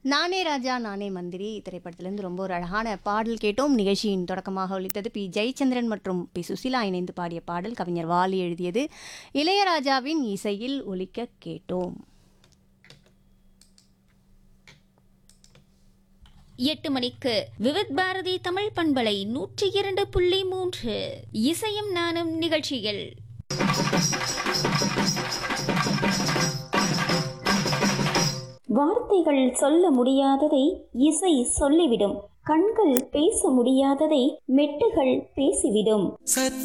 நானே ராஜா நானே மந்திரி திரைப்படத்திலிருந்து ரொம்ப ஒரு அழகான பாடல் கேட்டோம். நிகழ்ச்சியின் தொடக்கமாக ஒலித்தது பி ஜெயச்சந்திரன் மற்றும் பி சுசிலா இணைந்து பாடிய பாடல். கவிஞர் வாலி எழுதியது. இளையராஜாவின் இசையில் ஒலிக்க கேட்டோம். 8 மணிக்கு விவித் பாரதி தமிழ் பண்பலை 102.3 இசையும் நானும் நிகழ்ச்சியில் வார்த்தைகள் சொல்ல முடியாததை இசை சொல்லிவிடும். கண்கள் பேச முடியாததை மெட்டுகள் பேசிவிடும்.